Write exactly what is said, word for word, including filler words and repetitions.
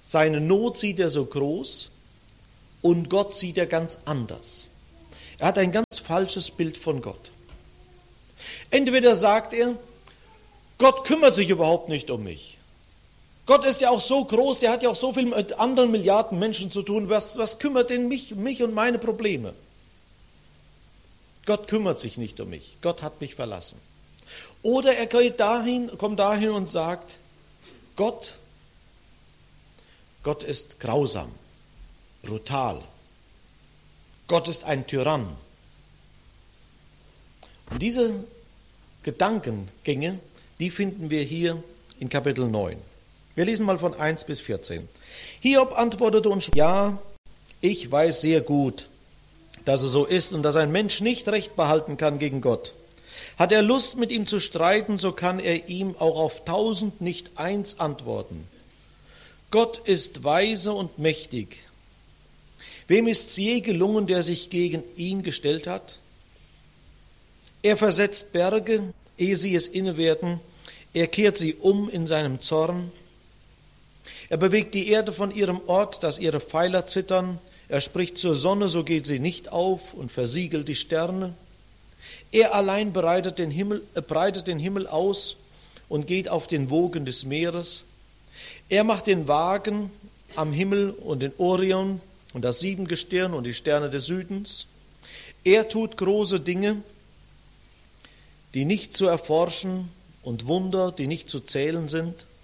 seine Not sieht er so groß und Gott sieht er ganz anders. Er hat ein ganz falsches Bild von Gott. Entweder sagt er, Gott kümmert sich überhaupt nicht um mich. Gott ist ja auch so groß, der hat ja auch so viel mit anderen Milliarden Menschen zu tun. Was, was kümmert denn mich, mich und meine Probleme? Gott kümmert sich nicht um mich. Gott hat mich verlassen. Oder er geht dahin, kommt dahin und sagt, Gott, Gott ist grausam, brutal. Gott ist ein Tyrann. Und diese Gedankengänge, die finden wir hier in Kapitel neun. Wir lesen mal von eins bis vierzehn. Hiob antwortete und sprach, ja, ich weiß sehr gut, dass es so ist und dass ein Mensch nicht Recht behalten kann gegen Gott. Hat er Lust, mit ihm zu streiten, so kann er ihm auch auf tausend nicht eins antworten. Gott ist weise und mächtig. Wem ist's je gelungen, der sich gegen ihn gestellt hat? Er versetzt Berge, ehe sie es inne werden. Er kehrt sie um in seinem Zorn. Er bewegt die Erde von ihrem Ort, dass ihre Pfeiler zittern. Er spricht zur Sonne, so geht sie nicht auf und versiegelt die Sterne. Er allein bereitet den Himmel, äh, breitet den Himmel aus und geht auf den Wogen des Meeres. Er macht den Wagen am Himmel und den Orion und das Siebengestirn und die Sterne des Südens. Er tut große Dinge, die nicht zu erforschen und Wunder, die nicht zu zählen sind.